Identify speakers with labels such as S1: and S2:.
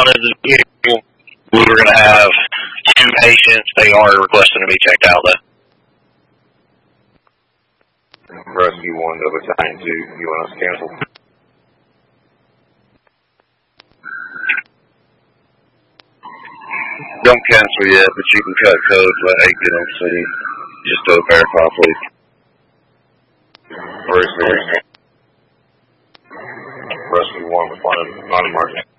S1: out of the vehicle. We were going to have 2 patients. They are requesting to be checked out, though.
S2: Rescue 1, the battalion 2, you want us to cancel?
S3: Don't cancel yet, but you can cut codes, let 8 get on scene. Just do a verify, please.
S2: Rescue 1, responded, not emergency.